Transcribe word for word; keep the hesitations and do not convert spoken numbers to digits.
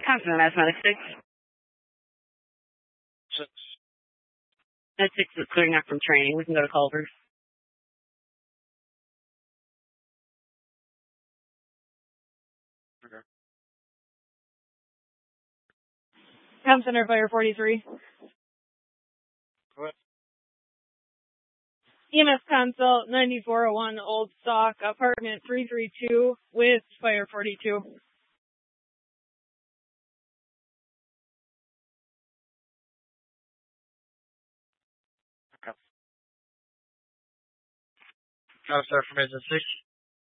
Thompson, Mass Medic six. Six. Med six is clearing up from training. We can go to Culver's. Okay. Com Center, Fire forty-three. What? E M S consult ninety-four oh one Old Stock, apartment three three two with Fire forty-two. Okay. Got a start from agent six.